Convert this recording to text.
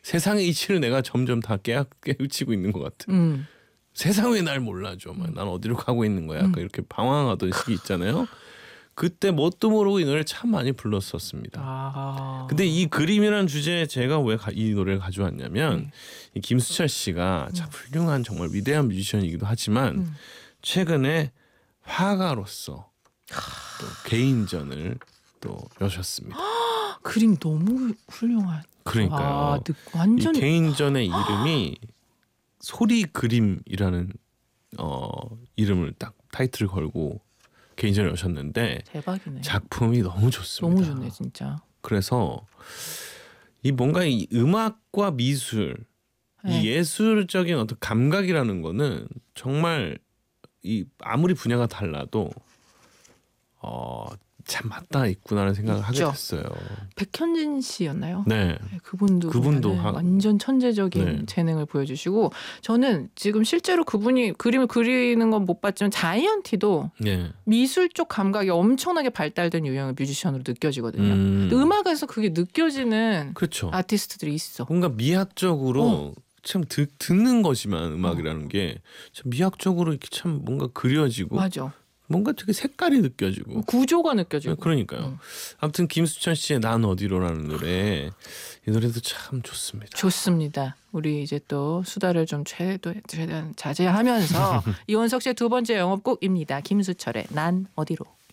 세상의 이치를 내가 점점 다 깨우치고 있는 것 같은. 세상 왜 날 몰라줘? 난 어디로 가고 있는 거야? 약간 이렇게 방황하던 시기 있잖아요. 그때 뭣도 모르고 이 노래를 참 많이 불렀었습니다. 근데 이 그림이라는 주제에 제가 왜 이 노래를 가져왔냐면 이 김수철 씨가 참 훌륭한 정말 위대한 뮤지션이기도 하지만 최근에 화가로서 또 개인전을 또 여셨습니다. 그림 너무 훌륭한. 그러니까요. 완전 이 개인전의 이름이 소리 그림이라는 이름을 딱 타이틀을 걸고 개인전을 여셨는데 대박이네. 작품이 너무 좋습니다. 너무 좋네 진짜. 그래서 이 뭔가 이 음악과 미술, 이 예술적인 어떤 감각이라는 거는 정말 이 아무리 분야가 달라도 참 맞닿아 있구나라는 생각을 하게 됐어요. 백현진 씨였나요? 네. 그분도 완전 천재적인 재능을 보여주시고 저는 지금 실제로 그분이 그림을 그리는 건 못 봤지만 자이언티도 미술 쪽 감각이 엄청나게 발달된 유형의 뮤지션으로 느껴지거든요. 음악에서 그게 느껴지는 그렇죠. 아티스트들이 있어. 뭔가 미학적으로 참 듣는 것이만 음악이라는 게 참 미학적으로 이렇게 참 뭔가 그려지고 맞아. 뭔가 되게 색깔이 느껴지고 구조가 느껴지고. 그러니까요. 아무튼 김수철 씨의 난 어디로라는 노래, 이 노래도 참 좋습니다. 좋습니다. 우리 이제 또 수다를 좀 최대한 자제하면서 이원석 씨의 두 번째 영업곡입니다. 김수철의 난 어디로.